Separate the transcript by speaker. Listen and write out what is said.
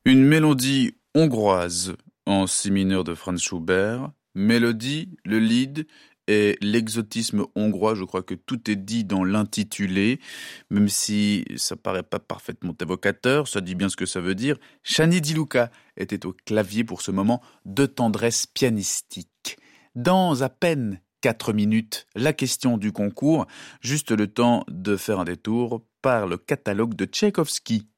Speaker 1: Une mélodie hongroise en si mineur de Franz Schubert. Mélodie, le lead et l'exotisme hongrois. Je crois que tout est dit dans l'intitulé, même si ça paraît pas parfaitement évocateur. Ça dit bien ce que ça veut dire. Shani Di Luca était au clavier pour ce moment de tendresse pianistique. Dans à peine 4 minutes, la question du concours. Juste le temps de faire un détour par le catalogue de Tchaïkovski.